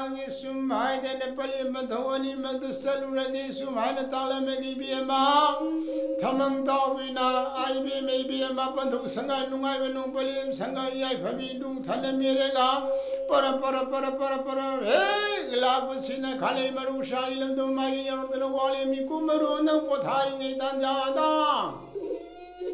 ngi sumai dene pali madhawani madsalurage sumai na tala megi biema thamang tawina aibe me biema pandhu sanga nungai benu pali sanga yai phabi dung thane merega para hey lag basina khale maru shailam do mai yor dalo wale mi kumaru na pothari ngai dan jada